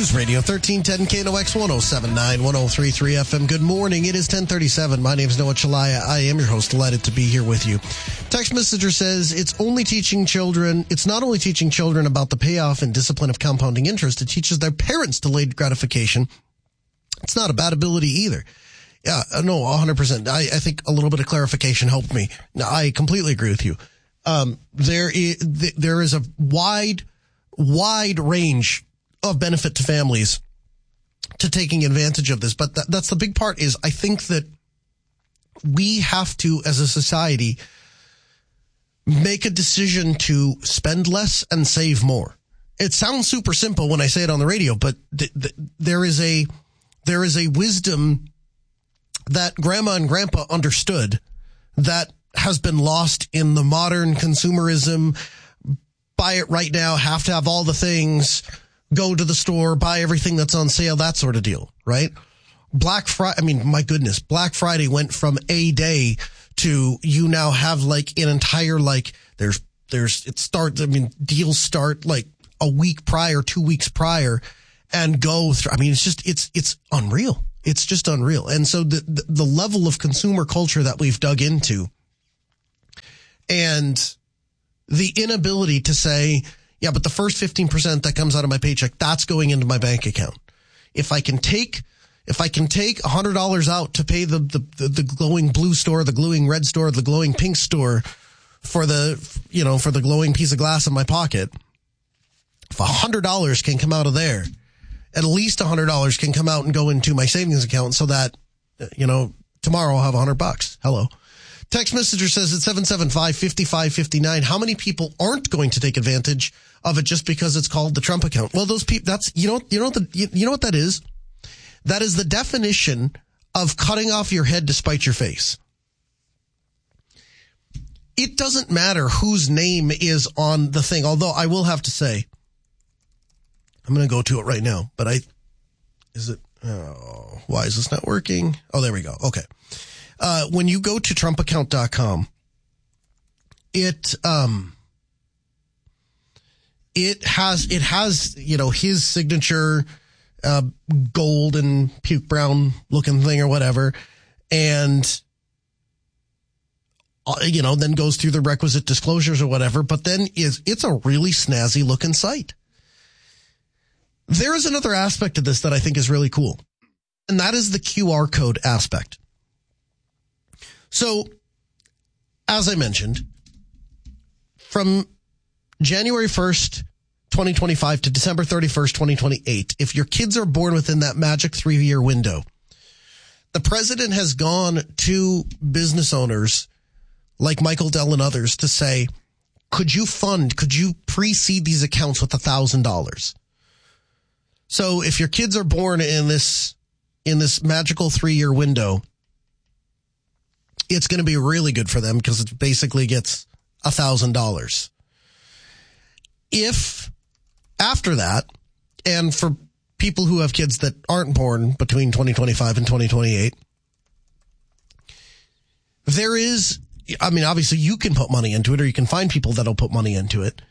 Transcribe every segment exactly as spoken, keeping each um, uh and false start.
News Radio thirteen ten K N O X one oh seven point nine, one oh three point three F M. Good morning. It is ten thirty-seven. My name is Noah Chalaya. I am your host. Delighted to be here with you. Text messenger says it's only teaching children. It's not only teaching children about the payoff and discipline of compounding interest. It teaches their parents delayed gratification. It's not a bad ability either. Yeah, no, one hundred percent. I, I think a little bit of clarification helped me. No, I completely agree with you. Um, there is, there is a wide, wide range of benefit to families to taking advantage of this. But that, that's the big part is I think that we have to, as a society, make a decision to spend less and save more. It sounds super simple when I say it on the radio, but th- th- there is a, there is a wisdom that grandma and grandpa understood that has been lost in the modern consumerism. Buy it right now, have to have all the things, go to the store, buy everything that's on sale, that sort of deal, right? Black Friday, I mean, my goodness, Black Friday went from a day to you now have like an entire, like there's, there's, it starts, I mean, deals start like a week prior, two weeks prior and go through. I mean, it's just, it's, it's unreal. It's just unreal. And so the, the, the level of consumer culture that we've dug into and the inability to say, yeah, but the first fifteen percent that comes out of my paycheck, that's going into my bank account. If I can take, if I can take a hundred dollars out to pay the, the, the, the glowing blue store, the glowing red store, the glowing pink store for the, you know, for the glowing piece of glass in my pocket, if a hundred dollars can come out of there, at least a hundred dollars can come out and go into my savings account so that, you know, tomorrow I'll have a hundred bucks. Hello. Text messenger says it's seven seven five, five five five nine. How many people aren't going to take advantage of it just because it's called the Trump account? Well, those people, that's, you know, you know, the, you, you know what that is? That is the definition of cutting off your head to spite your face. It doesn't matter whose name is on the thing. Although I will have to say, I'm going to go to it right now, but I, is it, oh, why is this not working? Oh, there we go. Okay. Uh, when you go to Trump account dot com, it, um, it has, it has, you know, his signature, uh, gold and puke brown looking thing or whatever. And, uh, you know, then goes through the requisite disclosures or whatever, but then is, it's a really snazzy looking site. There is another aspect of this that I think is really cool, and that is the Q R code aspect. So, as I mentioned, from January first, twenty twenty-five to December thirty-first, twenty twenty-eight, if your kids are born within that magic three-year window, the president has gone to business owners like Michael Dell and others to say, could you fund, could you pre-seed these accounts with one thousand dollars? So if your kids are born in this, in this magical three-year window, it's going to be really good for them because it basically gets one thousand dollars. If after that, and for people who have kids that aren't born between twenty twenty-five and twenty twenty-eight, there is, I mean, obviously you can put money into it or you can find people that'll put money into it.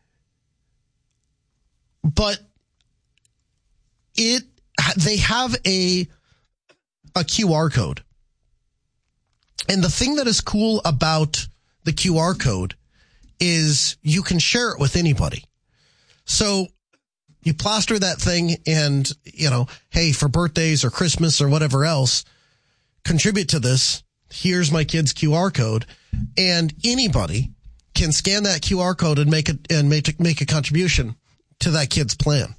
But it, they have a, a Q R code. And the thing that is cool about the Q R code is you can share it with anybody. So you plaster that thing and, you know, hey, for birthdays or Christmas or whatever else, contribute to this. Here's my kid's Q R code. And anybody can scan that Q R code and make it and make, make a contribution to that kid's plan.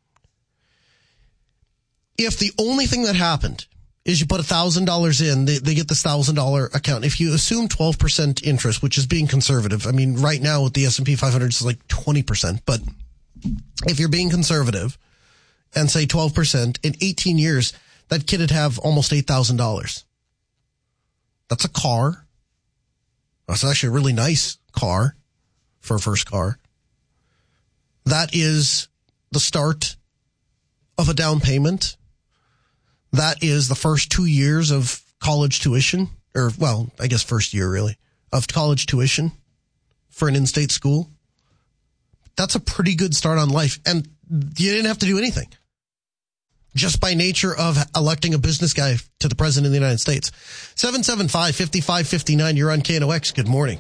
If the only thing that happened is you put one thousand dollars in, they, they get this one thousand dollars account. If you assume twelve percent interest, which is being conservative, I mean, right now with the S and P five hundred, it's like twenty percent. But if you're being conservative and say twelve percent, in eighteen years, that kid would have almost eight thousand dollars. That's a car. That's actually a really nice car for a first car. That is the start of a down payment. That is the first two years of college tuition, or, well, I guess first year, really, of college tuition for an in-state school. That's a pretty good start on life. And you didn't have to do anything. just by nature of electing a business guy to the president of the United States. seven seven five, five five five nine, you're on K N O X. Good morning.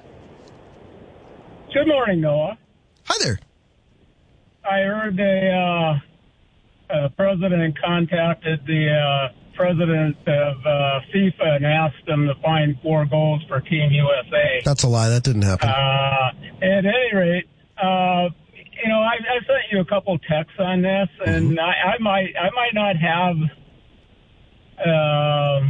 Good morning, Noah. Hi there. I heard the uh, uh, president contacted the uh, president of uh, FIFA and asked him to find four goals for Team U S A. That's a lie. That didn't happen. Uh, at any rate, uh, you know, I, I sent you a couple texts on this, and mm-hmm. I, I might, I might not have uh,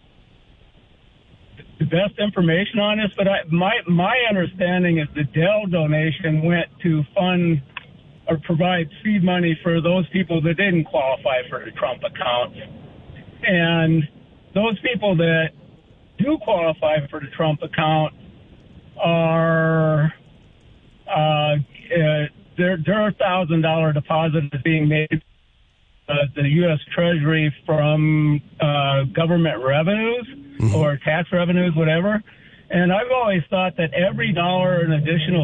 the best information on this, but I, my my understanding is the Dell donation went to fund or provide seed money for those people that didn't qualify for the Trump accounts. And those people that do qualify for the Trump account are, uh, uh, their, their one thousand dollars deposit is being made uh, the U S Treasury from uh, government revenues mm-hmm. or tax revenues, whatever. And I've always thought that every dollar in additional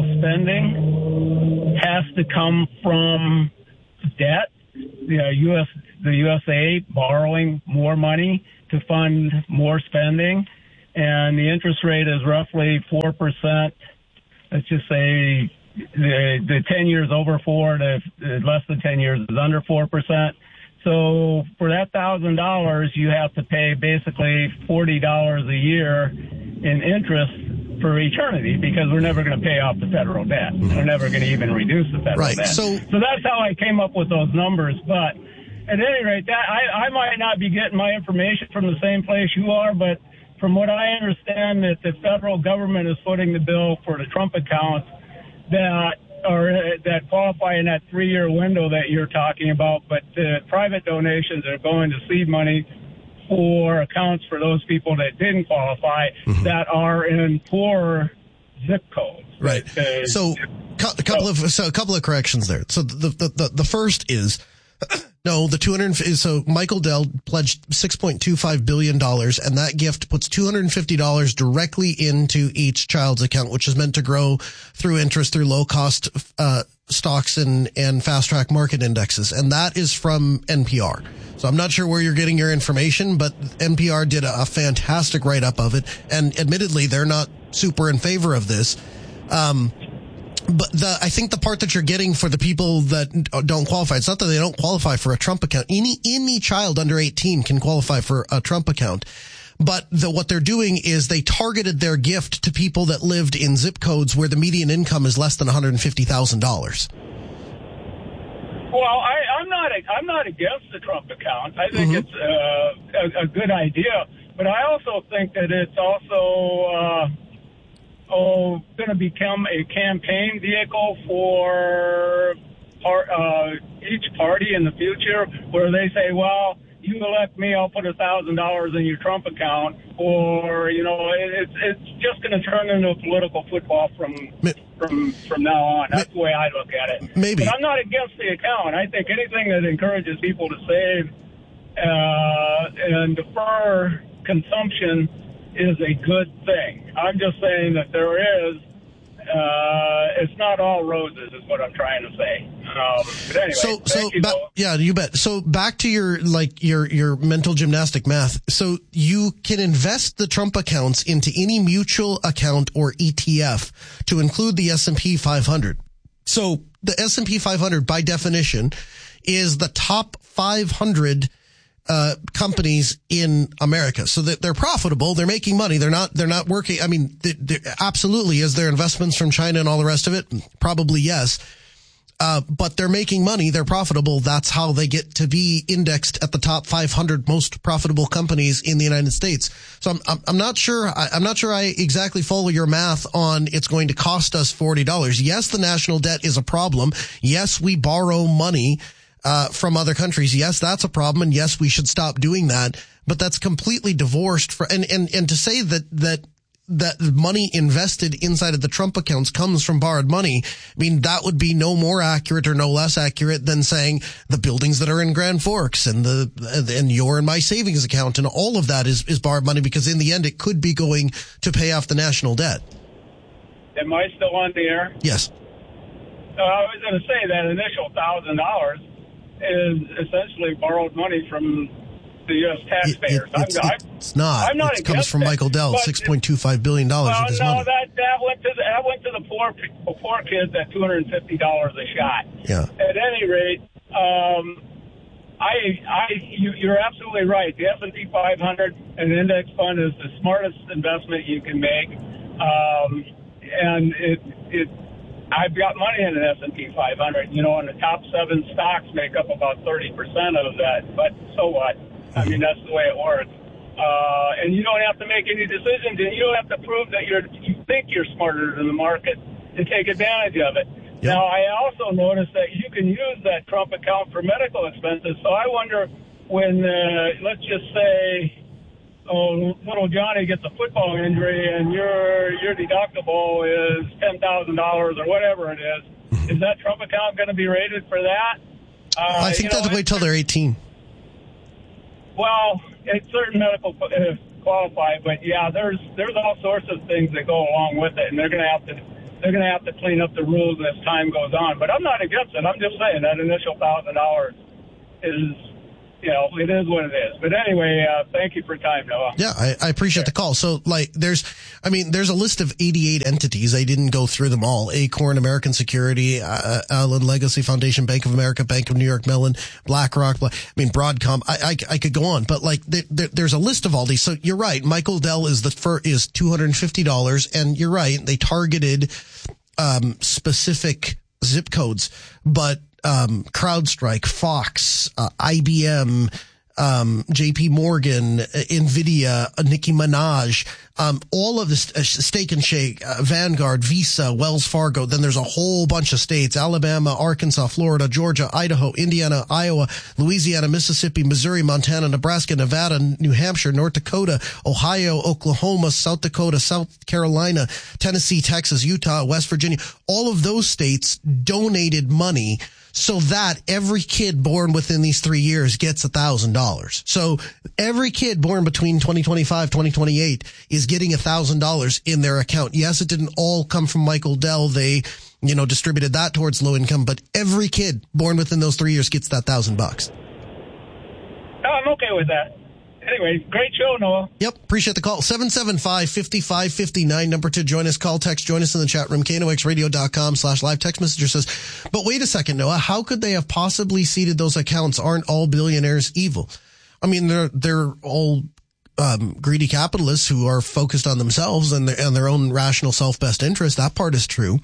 spending has to come from debt. The U S the U S A borrowing more money to fund more spending, and the interest rate is roughly four percent. Let's just say the the ten years over four, the less than ten years is under four percent. So for that thousand dollars, you have to pay basically forty dollars a year in interest for eternity, because we're never going to pay off the federal debt. We're never going to even reduce the federal right. debt. So, so that's how I came up with those numbers. But at any rate, that I, I might not be getting my information from the same place you are, but from what I understand, that the federal government is footing the bill for the Trump accounts that or that qualify in that three-year window that you're talking about, but the private donations are going to seed money for accounts for those people that didn't qualify mm-hmm. that are in poor zip codes. Right. Uh, so a couple of so a couple of corrections there. So the the the, the first is no, the two hundred so Michael Dell pledged six point two five billion dollars, and that gift puts two hundred fifty dollars directly into each child's account, which is meant to grow through interest through low cost uh stocks and and fast track market indexes, and that is from N P R. So I'm not sure where you're getting your information, but N P R did a, a fantastic write up of it, and admittedly they're not super in favor of this. Um But the, I think the part that you're getting for the people that don't qualify, it's not that they don't qualify for a Trump account. Any, any child under eighteen can qualify for a Trump account. But the, what they're doing is they targeted their gift to people that lived in zip codes where the median income is less than one hundred fifty thousand dollars. Well, I, I'm not, I'm not against the Trump account. I think mm-hmm. it's uh, a, a good idea. But I also think that it's also, uh, Oh, going to become a campaign vehicle for part, uh, each party in the future, where they say, well, you elect me, I'll put a thousand dollars in your Trump account, or, you know, it's it's just going to turn into a political football from from from now on. That's the way I look at it. Maybe. But I'm not against the account. I think anything that encourages people to save uh, and defer consumption is a good thing. I'm just saying that there is, uh, it's not all roses is what I'm trying to say. Um, but anyway, so, so, you, ba- yeah, you bet. So back to your, like, your, your mental gymnastic math. So you can invest the Trump accounts into any mutual account or E T F to include the S and P five hundred. So the S and P five hundred, by definition, is the top five hundred Uh, companies in America, so that they're profitable, they're making money, they're not, they're not working. I mean, they, they, absolutely, is there investments from China and all the rest of it? Probably yes. Uh, but they're making money, they're profitable. That's how they get to be indexed at the top five hundred most profitable companies in the United States. So I'm, I'm, I'm not sure, I, I'm not sure I exactly follow your math on it's going to cost us forty dollars. Yes, the national debt is a problem. Yes, we borrow money Uh, from other countries. Yes, that's a problem, and yes, we should stop doing that. But that's completely divorced for, and, and, and to say that, that, that money invested inside of the Trump accounts comes from borrowed money, I mean, that would be no more accurate or no less accurate than saying the buildings that are in Grand Forks and the, and your and my savings account and all of that is, is borrowed money, because in the end, it could be going to pay off the national debt. Am I still on the air? Yes. So I was going to say that initial thousand dollars is essentially borrowed money from the U S taxpayers. It, it, it's, I'm, it's not. I'm not it comes from it, Michael Dell, six point two five billion dollars well, of his no, money. that, that went to the, that went to the poor poor kids at two hundred fifty dollars a shot. Yeah. At any rate, um, I, I, you, you're absolutely right. The S and P five hundred, an index fund, is the smartest investment you can make. Um, and it, it, I've got money in an S and P five hundred, you know, and the top seven stocks make up about thirty percent of that. But so what? I mean, that's the way it works. Uh, and you don't have to make any decisions, and you don't have to prove that you're, you think you're smarter than the market to take advantage of it. Yep. Now, I also noticed that you can use that Trump account for medical expenses. So I wonder when, uh, let's just say, oh, little Johnny gets a football injury and your your deductible is ten thousand dollars or whatever it is, mm-hmm. is that Trump account going to be rated for that? Uh, I think they'll wait till they're eighteen. Well, it's certain medical uh, qualify, but yeah, there's there's all sorts of things that go along with it, and they're going to have to they're going to have to clean up the rules as time goes on. But I'm not against it. I'm just saying that initial thousand dollars is, you know, it is what it is. But anyway, uh, thank you for your time, Noah. Yeah, I, I appreciate okay. the call. So, like, there's, I mean, there's a list of eighty-eight entities. I didn't go through them all. Acorn, American Security, uh, Allen Legacy Foundation, Bank of America, Bank of New York Mellon, BlackRock, Black, I mean, Broadcom. I, I, I could go on, but like, there, there, there's a list of all these. So you're right. Michael Dell is the fir, is two hundred fifty dollars, and you're right. They targeted um specific zip codes, but um CrowdStrike, Fox, uh, I B M, um J P Morgan, uh, Nvidia, uh, Nicki Minaj, um all of this, uh, Steak and Shake, uh, Vanguard, Visa, Wells Fargo. Then there's a whole bunch of states: Alabama, Arkansas, Florida, Georgia, Idaho, Indiana, Iowa, Louisiana, Mississippi, Missouri, Montana, Nebraska, Nevada, New Hampshire, North Dakota, Ohio, Oklahoma, South Dakota, South Carolina, Tennessee, Texas, Utah, West Virginia. All of those states donated money so that every kid born within these three years gets a thousand dollars. So every kid born between twenty twenty-five, twenty twenty-eight is getting a thousand dollars in their account. Yes, it didn't all come from Michael Dell. They, you know, distributed that towards low income, but every kid born within those three years gets that thousand bucks. Oh, I'm okay with that. Anyway, great show, Noah. Yep, appreciate the call. seven seven five, five five five nine, number to join us. Call, text, join us in the chat room. K N O X radio dot com slash live. Text messenger says, but wait a second, Noah, how could they have possibly seeded those accounts? Aren't all billionaires evil? I mean, they're, they're all um, greedy capitalists who are focused on themselves and their, and their own rational self-best interest. That part is true.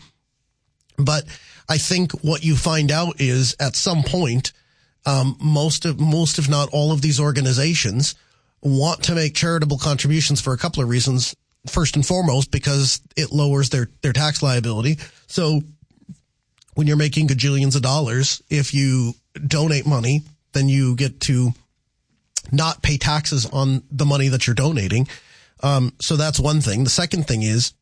But I think what you find out is at some point, um, most of, most if not all of these organizations want to make charitable contributions for a couple of reasons. First and foremost, because it lowers their, their tax liability. So when you're making gajillions of dollars, if you donate money, then you get to not pay taxes on the money that you're donating. Um, so that's one thing. The second thing is,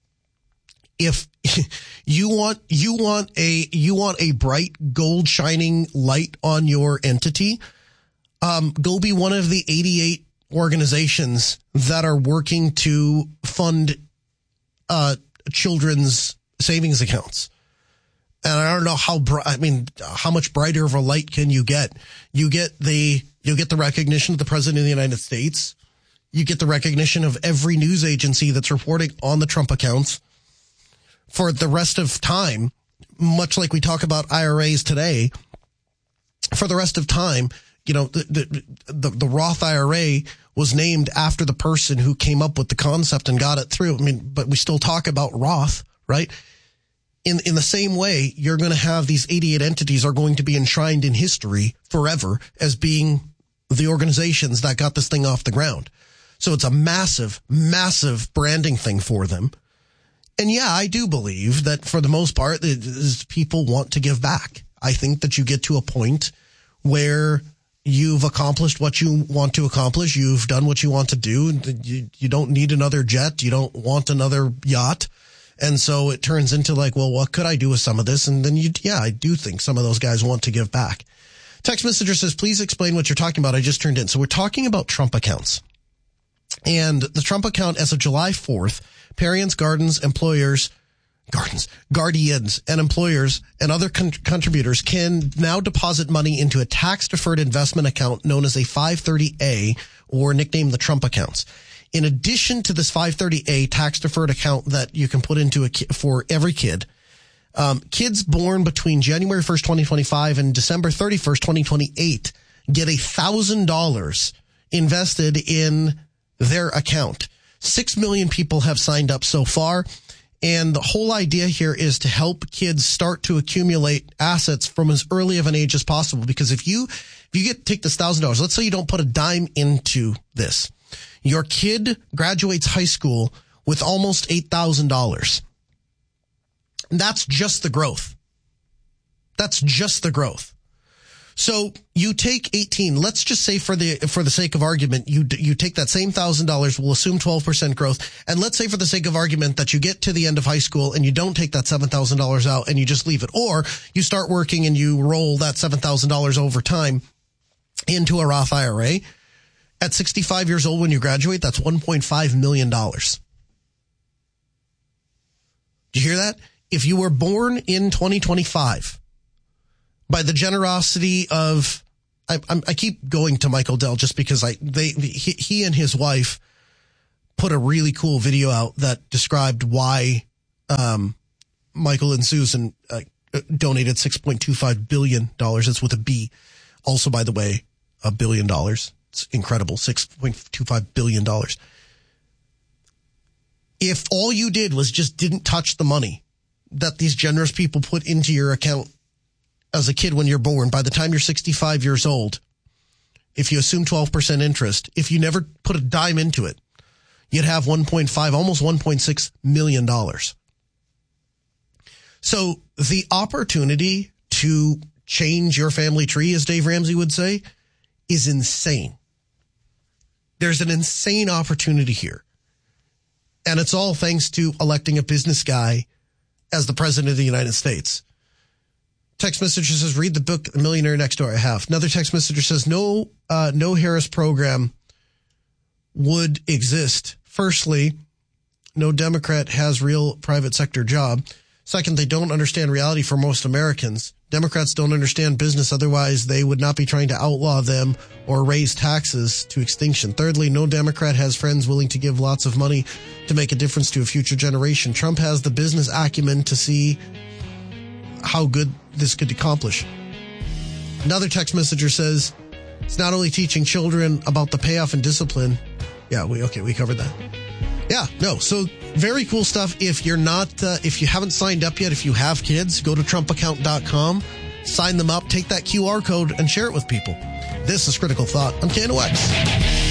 if you want, you want a, you want a bright gold shining light on your entity, um, go be one of the eighty-eight organizations that are working to fund uh children's savings accounts. And I don't know how br- I mean how much brighter of a light can you get? You get the you get the recognition of the President of the United States. You get the recognition of every news agency that's reporting on the Trump accounts. For the rest of time, much like we talk about I R As today, for the rest of time, you know, the, the, the, the Roth I R A was named after the person who came up with the concept and got it through. I mean, but we still talk about Roth, right? In, in the same way, you're going to have these eighty-eight entities are going to be enshrined in history forever as being the organizations that got this thing off the ground. So it's a massive, massive branding thing for them. And yeah, I do believe that for the most part, it is people want to give back. I think that you get to a point where you've accomplished what you want to accomplish. You've done what you want to do. You, you don't need another jet. You don't want another yacht. And so it turns into like, well, what could I do with some of this? And then you, yeah, I do think some of those guys want to give back. Text messenger says, please explain what you're talking about. I just turned in. So we're talking about Trump accounts. And the Trump account as of July fourth, Perrions Gardens employers gardens, guardians, and employers and other con- contributors can now deposit money into a tax-deferred investment account known as a five thirty A, or nicknamed the Trump accounts. In addition to this five thirty A tax-deferred account that you can put into a ki- for every kid, um, kids born between January first, twenty twenty-five and December thirty-first, twenty twenty-eight get a thousand dollars invested in their account. Six million people have signed up so far. And the whole idea here is to help kids start to accumulate assets from as early of an age as possible. Because if you, if you get, take this thousand dollars, let's say you don't put a dime into this. Your kid graduates high school with almost eight thousand dollars. And that's just the growth. That's just the growth. So you take eighteen, let's just say for the, for the sake of argument, you, you take that same thousand dollars, we'll assume twelve percent growth. And let's say for the sake of argument that you get to the end of high school and you don't take that seven thousand dollars out and you just leave it. Or you start working and you roll that seven thousand dollars over time into a Roth I R A. At sixty-five years old when you graduate, that's one point five million dollars. Do you hear that? If you were born in twenty twenty-five, by the generosity of, I, I keep going to Michael Dell just because I they he, he and his wife put a really cool video out that described why um, Michael and Susan uh, donated six point two five billion dollars. That's with a B. Also, by the way, a billion dollars. It's incredible, six point two five billion dollars. If all you did was just didn't touch the money that these generous people put into your account as a kid when you're born, by the time you're sixty-five years old, if you assume twelve percent interest, if you never put a dime into it, you'd have one point five, almost one point six million dollars. So the opportunity to change your family tree, as Dave Ramsey would say, is insane. There's an insane opportunity here. And it's all thanks to electing a business guy as the president of the United States. Text messenger says, read the book, The Millionaire Next Door. I have. Another text messenger says, no, uh, no Harris program would exist. Firstly, no Democrat has real private sector job. Second, they don't understand reality for most Americans. Democrats don't understand business. Otherwise, they would not be trying to outlaw them or raise taxes to extinction. Thirdly, no Democrat has friends willing to give lots of money to make a difference to a future generation. Trump has the business acumen to see how good this could accomplish. Another text messenger says, it's not only teaching children about the payoff and discipline. Yeah, we okay, we covered that. Yeah, no, so very cool stuff. If you're not, uh, if you haven't signed up yet, if you have kids, go to trump account dot com, sign them up, take that Q R code and share it with people. This is Critical Thought on K N O X.